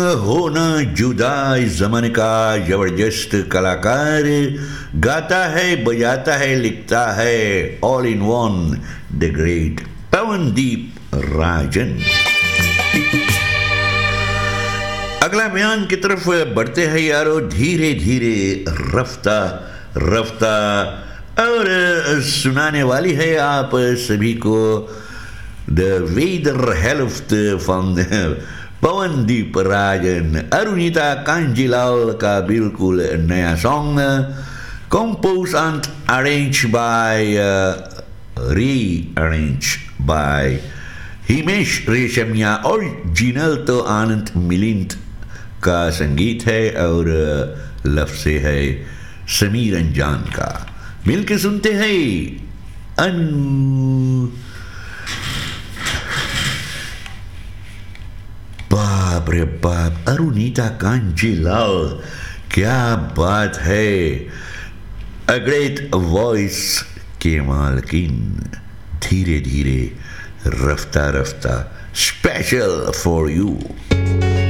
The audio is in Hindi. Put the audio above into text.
होना जुदा इस जमाने का जबरदस्त कलाकार गाता है बजाता है लिखता है all in one the great Pawandeep Rajan. अगला बयान की तरफ बढ़ते हैं यारो, धीरे धीरे रफ्ता रफ्ता, और सुनाने वाली है आप सभी को the weather health from Pawandeep Rajan, Arunita Kanjilal का बिल्कुल नया song, compose and arrange by rearrange bye Himesh Reshammiya, original तो आनंद मिलिंद का संगीत है और लफ्ज़ से है समीर अंजान का। मिलके सुनते हैं बाप रे बाप, अरुणिता कांजीलाल, क्या बात है, अ ग्रेट वॉइस के मालकिन। धीरे धीरे रफ्ता रफ्ता, स्पेशल फॉर यू।